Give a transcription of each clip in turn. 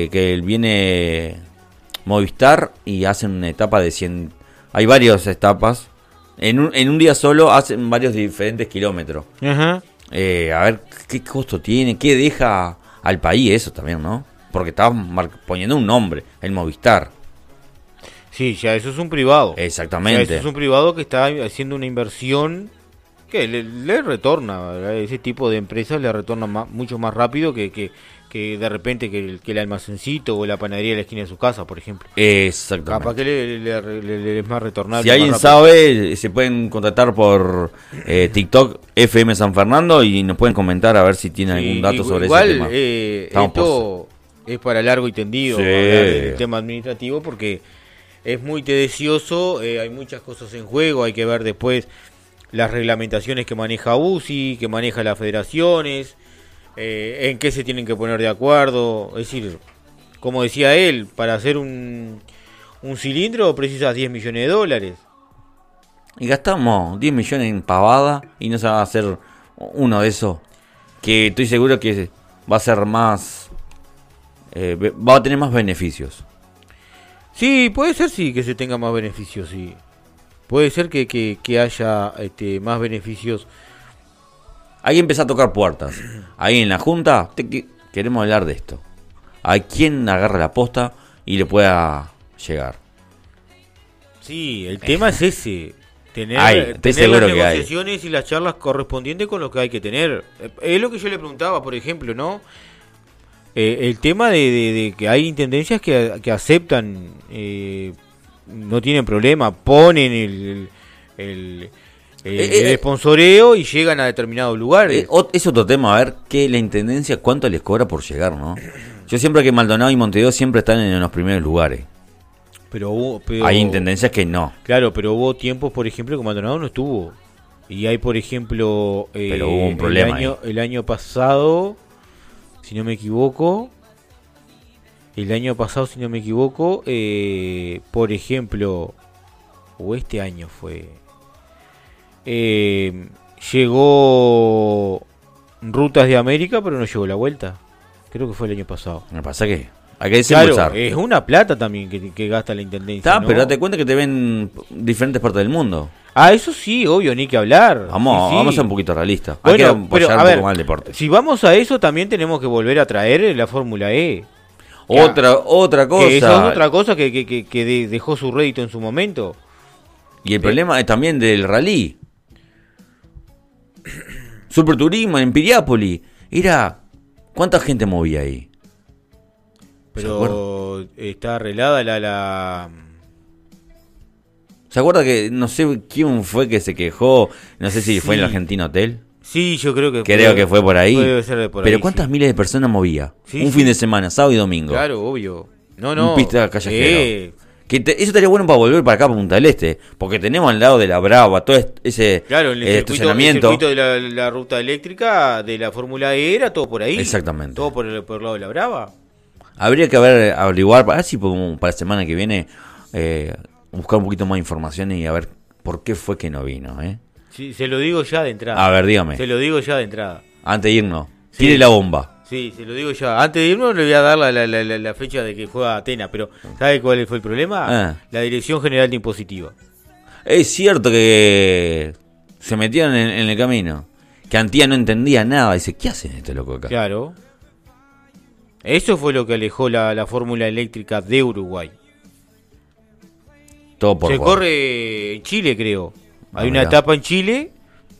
que viene Movistar y hacen una etapa de 100. Hay varias etapas. En un día solo hacen varios diferentes kilómetros. Ajá. A ver qué costo tiene, qué deja al país eso también, ¿no? Porque estaban poniendo un nombre, el Movistar. Sí, ya eso es un privado. Exactamente. Ya eso es un privado que está haciendo una inversión que le retorna. ¿Verdad? Ese tipo de empresas le retorna mucho más rápido que de repente que el almacencito o la panadería de la esquina de su casa, por ejemplo. Exactamente. Capaz que le es más retornable. Si alguien sabe, se pueden contactar por TikTok FM San Fernando y nos pueden comentar a ver si tienen algún dato sobre ese tema. Esto es para largo y tendido, sí, el tema administrativo, porque es muy tedioso, hay muchas cosas en juego, hay que ver después las reglamentaciones que maneja UCI, que maneja las federaciones, en qué se tienen que poner de acuerdo. Es decir, como decía él, para hacer un cilindro precisas 10 millones de dólares. Y gastamos 10 millones en pavada y no se va a hacer uno de esos, que estoy seguro que va a ser más, va a tener más beneficios. Sí, puede ser sí que se tenga más beneficios, sí. Puede ser que haya más beneficios. Hay que empezar a tocar puertas. Ahí en la Junta queremos hablar de esto. Hay quien agarra la posta y le pueda llegar. Sí, el tema es ese. Tener las negociaciones y las charlas correspondientes con lo que hay que tener. Es lo que yo le preguntaba, por ejemplo, ¿no? El tema de que hay intendencias que aceptan, no tienen problema, ponen el sponsoreo y llegan a determinados lugares. Es otro tema, a ver que la intendencia cuánto les cobra por llegar, ¿no? Yo siempre que Maldonado y Montevideo siempre están en los primeros lugares. Pero hay intendencias que no. Claro, pero hubo tiempos, por ejemplo, que Maldonado no estuvo. Y hay, por ejemplo, pero hubo un problema el año pasado, si no me equivoco, por ejemplo, o este año fue, llegó Rutas de América, pero no llegó la vuelta. Creo que fue el año pasado. Me pasa que hay que desembolsar. Claro, es una plata también que gasta la intendencia. ¿No? Pero date cuenta que te ven diferentes partes del mundo. Ah, eso sí, obvio, ni que hablar. Vamos a ser un poquito realistas. Bueno, hay que apoyar a ver, un poco más el deporte. Si vamos a eso, también tenemos que volver a traer la Fórmula E. Otra cosa. Que esa es otra cosa que dejó su rédito en su momento. Y el problema es también del rally. Superturismo en Piriápolis. ¿Cuánta gente movía ahí? Pero está arreglada la... ¿Se acuerda que no sé quién fue que se quejó? No sé si fue en el Argentino Hotel. Sí, yo creo que fue por ahí. Puede ser de por pero ahí, ¿cuántas miles de personas movía? Sí, un fin de semana, sábado y domingo. Claro, obvio. Un pista callejero. Eso estaría bueno para volver para acá, para Punta del Este. Porque tenemos al lado de la Brava, todo ese estacionamiento. El circuito de la ruta eléctrica de la Fórmula E era todo por ahí. Exactamente. Todo por el lado de la Brava. Habría que averiguar, para la semana que viene, buscar un poquito más de información y a ver por qué fue que no vino, Sí, se lo digo ya de entrada. A ver, dígame. Se lo digo ya de entrada. Antes de irnos. Sí. Tire la bomba. Sí, se lo digo ya. Antes de irnos le voy a dar la fecha de que juega Atenas, pero ¿sabe cuál fue el problema? La Dirección General de Impositiva. Es cierto que se metieron en el camino. Que Antía no entendía nada. Dice, ¿qué hacen este loco acá? Claro. Eso fue lo que alejó la fórmula eléctrica de Uruguay. Todo por Se corre en Chile, creo. Hay una etapa en Chile.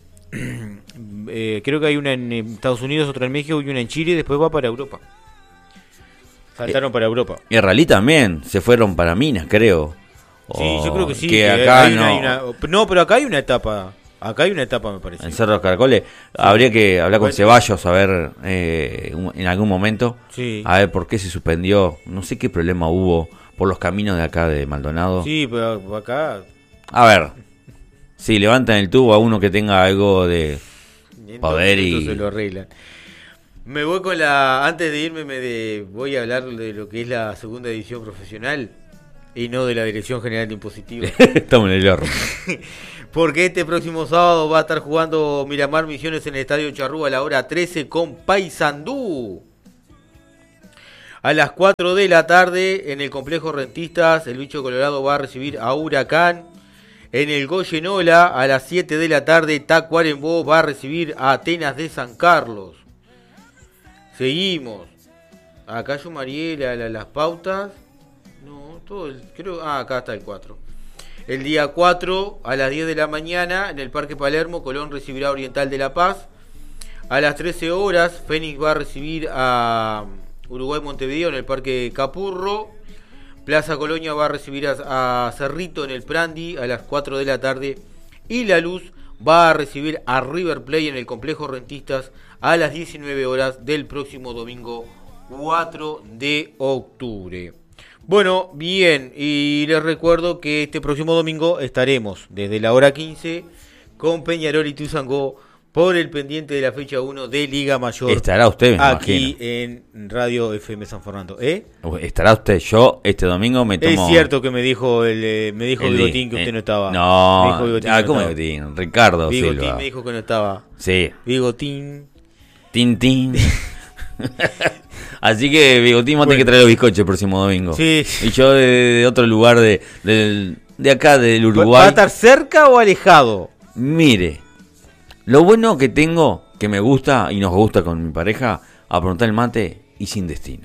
Creo que hay una en Estados Unidos, otra en México y una en Chile. Y después va para Europa. Saltaron para Europa. Y el rally también. Se fueron para Minas, creo. Sí, yo creo que sí. Que acá no, pero acá hay una etapa. Acá hay una etapa, me parece. En Cerro de los Caracoles. Sí. Habría que hablar con Ceballos a ver en algún momento. Sí. A ver por qué se suspendió. No sé qué problema hubo por los caminos de acá de Maldonado. Sí, pero acá... A ver. Si levantan el tubo a uno que tenga algo de poder y... se lo arreglan. Me voy con antes de irme voy a hablar de lo que es la segunda edición profesional y no de la Dirección General de Impositiva. Estamos en el horno. Porque este próximo sábado va a estar jugando Miramar Misiones en el Estadio Charrúa a la hora 13 con Paysandú. A las 4 de la tarde, en el complejo Rentistas, el Bicho Colorado va a recibir a Huracán. En el Goyenola, a las 7 de la tarde, Tacuarembó va a recibir a Atenas de San Carlos. Seguimos. Acá yo marié las pautas. No, creo. Acá está el 4. El día 4, a las 10 de la mañana, en el Parque Palermo, Colón recibirá a Oriental de La Paz. A las 13 horas, Fénix va a recibir a Uruguay Montevideo en el Parque Capurro. Plaza Colonia va a recibir a Cerrito en el Prandi a las 4 de la tarde. Y La Luz va a recibir a River Plate en el complejo Rentistas a las 19 horas del próximo domingo 4 de octubre. Bueno, bien, y les recuerdo que este próximo domingo estaremos desde la hora 15 con Peñarol y Tuzangó por el pendiente de la fecha 1 de Liga Mayor. Estará usted, me aquí imagino. En Radio FM San Fernando. Estará usted. Yo este domingo me tomo... Es cierto que me dijo Bigotín que usted no estaba. No, me dijo Bigotín, ¿cómo Bigotín? Ricardo Bigotín Silva. me dijo que no estaba. Sí. Bigotín. Tintín. Así que Bigotín va a tener que traer los bizcochos el próximo domingo. Sí. Y yo de otro lugar de acá, del Uruguay. ¿Va a estar cerca o alejado? Mire, lo bueno que tengo, que me gusta y nos gusta con mi pareja, aprontar el mate y sin destino.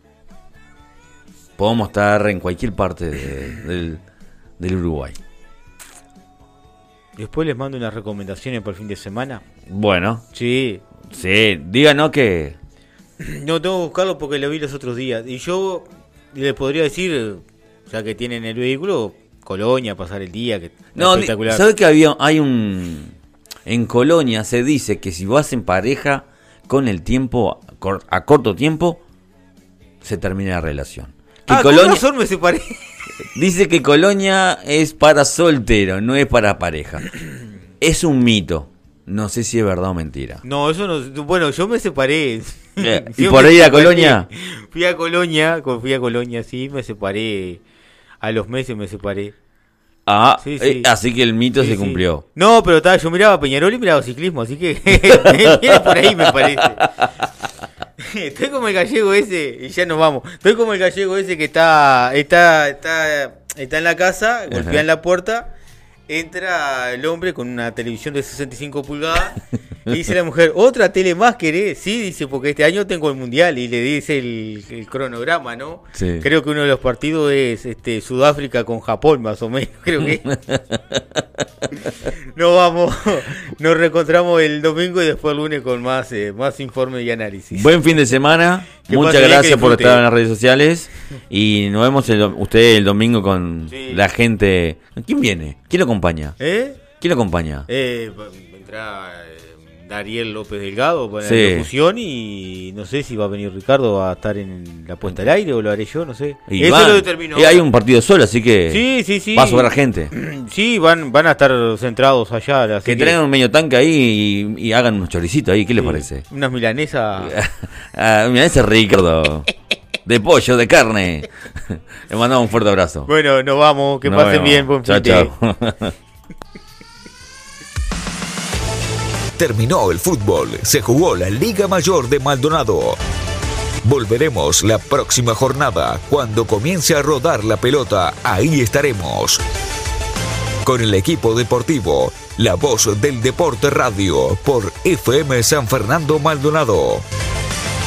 Podemos estar en cualquier parte del Uruguay. Después les mando unas recomendaciones para el fin de semana. Bueno. Sí. Sí, díganos que... No, tengo que buscarlo porque lo vi los otros días. Y yo les podría decir, ya que tienen el vehículo, Colonia, pasar el día, que no, espectacular. ¿Sabes que hay un... En Colonia se dice que si vas en pareja, con el tiempo, a corto tiempo, se termina la relación. Que Colonia... ¿Con razón me separé? Dice que Colonia es para soltero, no es para pareja. Es un mito. No sé si es verdad o mentira. No, eso no... Bueno, yo me separé. ¿Y por ahí a Colonia? Fui a Colonia, sí, me separé. A los meses me separé. Sí. Así que el mito se cumplió. No, pero yo miraba Peñarol y miraba ciclismo, así que por ahí me parece. Estoy como el gallego ese, y ya nos vamos. Estoy como el gallego ese que está en la casa, golpea en la puerta. Entra el hombre con una televisión de 65 pulgadas y dice la mujer, ¿otra tele más querés? Sí, dice, porque este año tengo el mundial, y le dice el cronograma, ¿no? Sí. Creo que uno de los partidos es Sudáfrica con Japón, más o menos, creo que. Nos reencontramos el domingo y después el lunes con más informe y análisis. Buen fin de semana, muchas gracias por estar en las redes sociales y nos vemos usted el domingo con la gente. ¿Quién viene? ¿Quién lo acompaña? ¿Quién lo acompaña? Vendrá Dariel López Delgado para la locución, y no sé si va a venir Ricardo a estar en la puesta al aire o lo haré yo, no sé. Eso lo determinó. Hay un partido solo, así que sí. va a sobrar gente. Sí, van a estar centrados allá. Así que traigan un medio tanque ahí y hagan unos choricitos ahí, ¿qué les parece? Unas milanesas. Milanesa Ricardo. De pollo, de carne. Le mandamos un fuerte abrazo. Bueno, nos vamos, que pasen bien, buen fin de semana. Chao. Terminó el fútbol, se jugó la Liga Mayor de Maldonado. Volveremos la próxima jornada. Cuando comience a rodar la pelota, ahí estaremos. Con el equipo deportivo, la voz del deporte radio por FM San Fernando Maldonado.